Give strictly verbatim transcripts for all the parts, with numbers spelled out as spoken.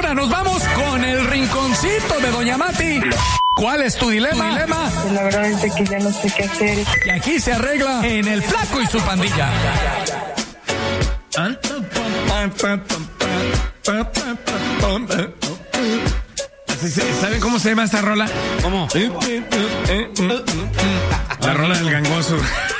ahora nos vamos con el rinconcito de Doña Mati. ¿Cuál es tu dilema? ¿Tu dilema? Pues la verdad es que ya no sé qué hacer. Y aquí se arregla en El Flaco y su pandilla. ¿Saben cómo se llama esta rola? ¿Cómo? La rola del gangoso.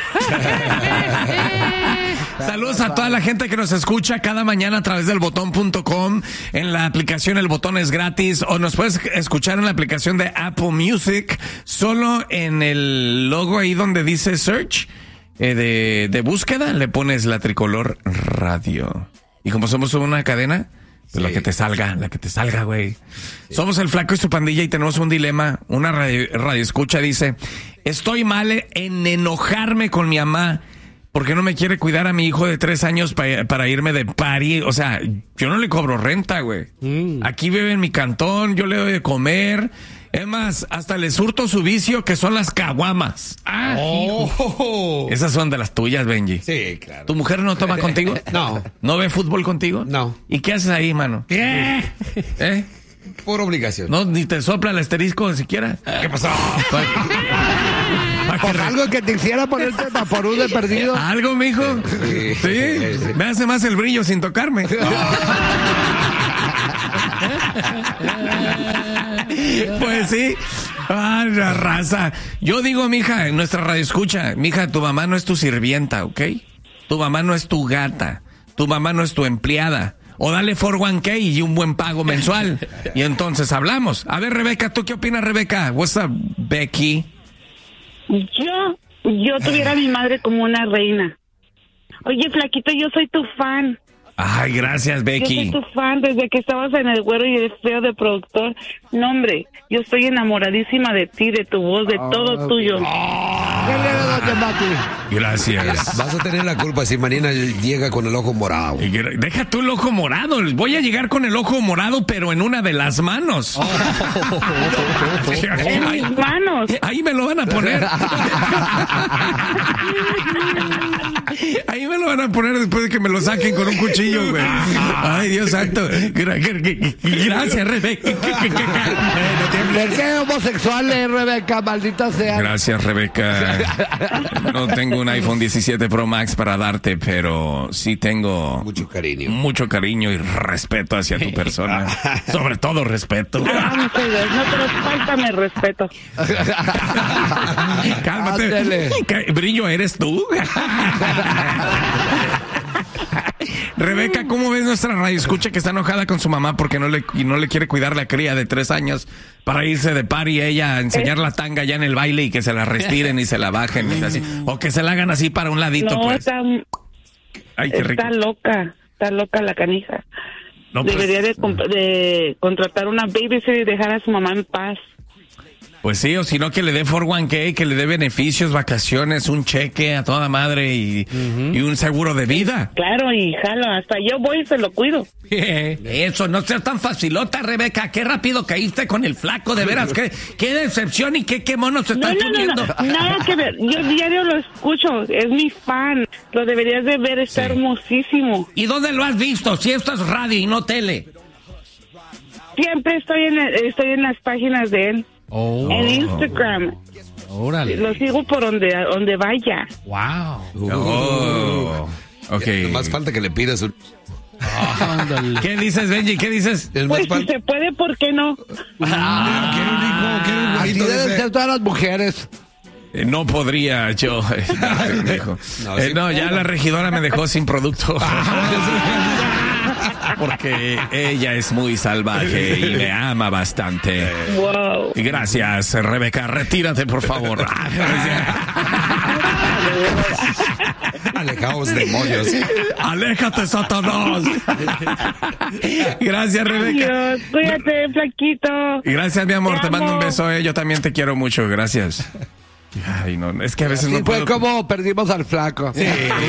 Saludos a toda la gente que nos escucha cada mañana a través del botón punto com. En la aplicación El Botón es gratis, o nos puedes escuchar en la aplicación de Apple Music, solo en el logo ahí donde dice search, eh, de, de búsqueda, le pones la tricolor radio. Y como somos una cadena, pues sí, la que te salga, la que te salga, güey. Sí. Somos El Flaco y su pandilla y tenemos un dilema. Una radio, radio escucha dice: estoy mal en enojarme con mi mamá porque no me quiere cuidar a mi hijo de tres años pa- para irme de party. O sea, yo no le cobro renta, güey. Mm. Aquí vive en mi cantón, yo le doy de comer. Es más, hasta le surto su vicio, que son las caguamas. Ah, oh. Esas son de las tuyas, Benji. Sí, claro. ¿Tu mujer no toma contigo? No. ¿No ve fútbol contigo? No. ¿Y qué haces ahí, mano? ¿Qué? ¿Eh? Por obligación. No, ni te sopla el asterisco ni siquiera. ¿Qué pasó? Pues algo que te hiciera ponerte vaporú de perdido. ¿Algo, mijo? Sí. ¿Sí? Me hace más el brillo sin tocarme. Pues sí. Ah, la raza. Yo digo, mija, en nuestra radio escucha, mija, tu mamá no es tu sirvienta, ¿ok? Tu mamá no es tu gata. Tu mamá no es tu empleada. O dale cuatro uno k y un buen pago mensual. Y entonces hablamos. A ver, Rebeca, ¿tú qué opinas, Rebeca? What's up, Becky? Yo, yo tuviera a mi madre como una reina. Oye, Flaquito, yo soy tu fan. Ay, gracias, Becky. Yo soy tu fan desde que estabas en El Güero y El Feo de productor. No, hombre, yo estoy enamoradísima de ti, de tu voz, de oh, todo tuyo. Oh. ¿Qué le da, doña Mati? Gracias. Vas a tener la culpa si Marina llega con el ojo morado. Deja tú el ojo morado. Voy a llegar con el ojo morado, pero en una de las manos. Oh. En mis manos. Ahí me lo van a poner. Ahí me lo van a poner después de que me lo saquen con un cuchillo, güey. Ay, Dios santo. Gracias, Rebeca. ¿De qué homosexual es, Rebeca? Maldita sea. Gracias, Rebeca. No tengo un iPhone diecisiete Pro Max para darte, pero sí tengo mucho cariño. Mucho cariño y respeto hacia tu persona. Sobre todo respeto. Ah, no, pero faltame respeto. Cálmate. Ándele. Brillo, ¿eres tú? Rebeca, ¿cómo ves nuestra radio escucha que está enojada con su mamá porque no le, y no le quiere cuidar la cría de tres años para irse de party ella a enseñar la tanga ya en el baile y que se la restiren y se la bajen y así, o que se la hagan así para un ladito? No, pues está, Ay, qué rico. Está loca, está loca la canija. No, pues, debería de, comp- de contratar una babysitter y dejar a su mamá en paz. Pues sí, o si no que le dé cuatro uno k, que le dé beneficios, vacaciones, un cheque a toda madre y, uh-huh. y un seguro de vida. Claro, y jalo, hasta yo voy y se lo cuido. Eso, no seas tan facilota, Rebeca. Qué rápido caíste con el Flaco, de veras. Qué, qué decepción y qué, qué monos se están no, no, poniendo. No, no, nada que ver. Yo diario lo escucho, es mi fan. Lo deberías de ver, está sí. hermosísimo. ¿Y dónde lo has visto? Si esto es radio y no tele. Siempre estoy en, estoy en las páginas de él. Oh. En Instagram. Órale. Lo sigo por donde, donde vaya. Wow. Oh. Ok. Más falta que le pidas un... Oh, ¿qué dices, Benji? ¿Qué dices? Pues si se puede, ¿por qué no? Ah, qué rico, qué Así deben ser todas las mujeres. Eh, no podría yo. Eh, no, no, eh, no ya la regidora me dejó sin producto. Porque ella es muy salvaje y me ama bastante. Wow. Gracias, Rebeca. Retírate, por favor. Alejaos, demonios. Aléjate, Satanás. Gracias, Rebeca. Adiós, cuídate, Flaquito. Gracias, mi amor. Te, te mando un beso. Eh. Yo también te quiero mucho. Gracias. Ay, no, es que a veces Así no fue puedo... como perdimos al Flaco. Sí.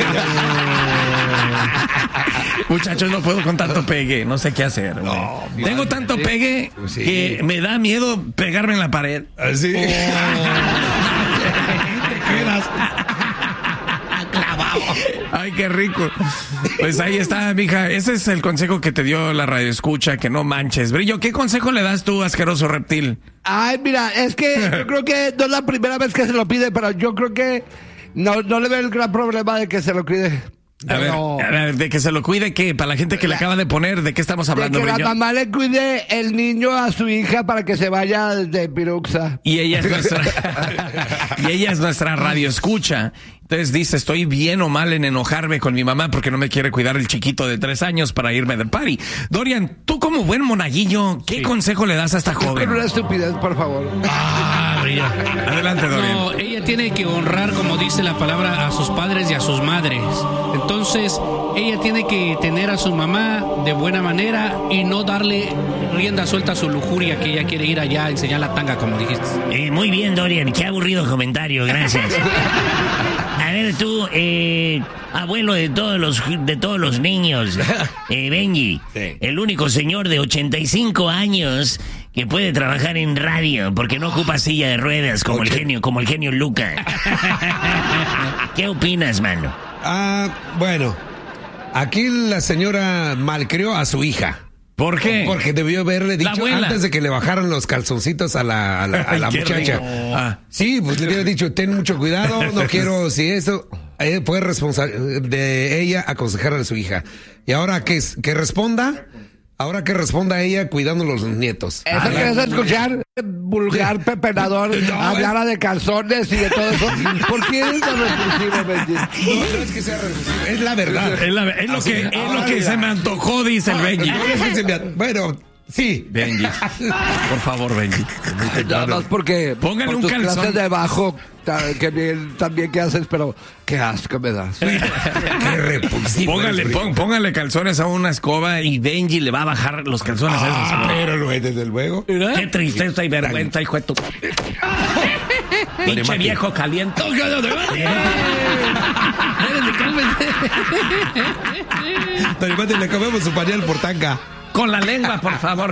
Muchachos, no puedo con tanto pegue, no sé qué hacer. No, tengo man, tanto sí. pegue sí. que me da miedo pegarme en la pared. ¿Así? Oh. Te quedas clavado. Ay, Ay, qué rico. Pues ahí está, mija. Ese es el consejo que te dio la radio escucha, que no manches. Brillo, ¿qué consejo le das tú, asqueroso reptil? Ay, mira, es que yo creo que no es la primera vez que se lo pide, pero yo creo que no, no le veo el gran problema de que se lo cuide. A ver, Pero- a ver, de que se lo cuide, ¿qué? Para la gente que le acaba de poner, ¿de qué estamos De hablando, que la Brillo? mamá le cuide el niño a su hija para que se vaya de piruxa. Y ella es nuestra y ella es nuestra radio escucha. Entonces dice, estoy bien o mal en enojarme con mi mamá porque no me quiere cuidar el chiquito de tres años para irme de party. Dorian, tú como buen monaguillo, ¿qué consejo le das a esta Con joven? una estupidez, por favor. Ah, Brillo. Adelante, Dorian. No, ella tiene que honrar, como dice la palabra, a sus padres y a sus madres. Entonces, ella tiene que tener a su mamá de buena manera y no darle rienda suelta a su lujuria, que ella quiere ir allá a enseñar la tanga, como dijiste. Eh, muy bien, Dorian. Qué aburrido comentario, gracias. A ver tú, eh, abuelo de todos los de todos los niños, eh, Benji, Sí. el único señor de ochenta y cinco años que puede trabajar en radio porque no ocupa silla de ruedas como el genio, como el genio Luca. ¿Qué opinas, mano? Ah, bueno. Aquí la señora malcrió a su hija. ¿Por qué? Porque debió haberle La dicho abuela. antes de que le bajaran los calzoncitos a la, a la, a la Ay, qué muchacha. rico. Ah. Sí, pues le hubiera dicho, ten mucho cuidado, no quiero, si eso, eh, fue responsable de ella aconsejar a su hija. Y ahora que, que responda, ahora que responda ella cuidando los nietos. ¿Eso Ah, quieres escuchar? Vulgar pepenador, No, hablara de calzones y de todo eso. ¿Por qué eres tan repulsivo, Benji? No, no es que sea repulsivo, es la verdad. Es, la- es lo Así, que, es lo ahora que mira. se me antojó, dice el Benji. No, es que se me- Bueno, sí. Benji, por favor, Benji. Nada más porque Póngale por un tus calzón. clases de bajo, ta- que bien, también que haces, pero qué asco me das. Qué repulsivo. Póngale, eres, pon- póngale calzones a una escoba y Benji le va a bajar los calzones a esa escoba. Pero no es desde luego. Qué tristeza y vergüenza, hijo de tu... Pinche Mati. viejo caliente. Doña Mati, le comemos su pañal por tanga. Con la lengua, por favor.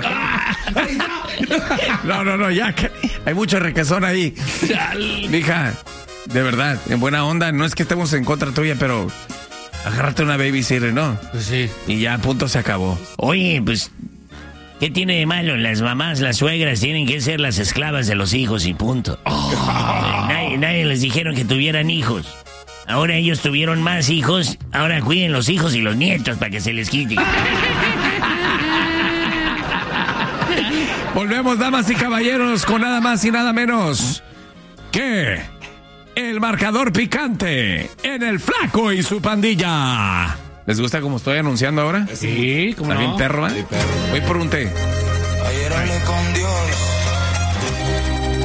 No, no, no, ya que hay mucho requesón ahí. Mija, de verdad, en buena onda, no es que estemos en contra tuya, pero agárrate una babysitter, ¿no? Pues sí. Y ya, punto, se acabó. Oye, pues, ¿qué tiene de malo? Las mamás, las suegras tienen que ser las esclavas de los hijos y punto. Eh, Nadie, nadie les dijeron que tuvieran hijos. Ahora ellos tuvieron más hijos, ahora cuiden los hijos y los nietos para que se les quite. Volvemos, damas y caballeros, con nada más y nada menos que el marcador picante en el Flaco y su pandilla. ¿Les gusta cómo estoy anunciando ahora? Sí, ¿cómo ¿Está bien no? perro, eh? Voy por un té. Ayer hablé con Dios